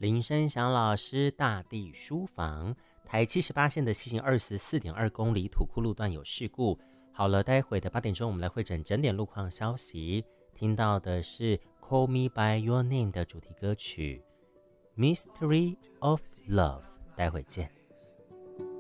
林生祥老师大地书房。台78线的西行24.2公里土库路段有事故。好了，待会的8点钟我们来会诊整点路况消息。听到的是 Call Me By Your Name 的主题歌曲 Mystery of Love， 待会见。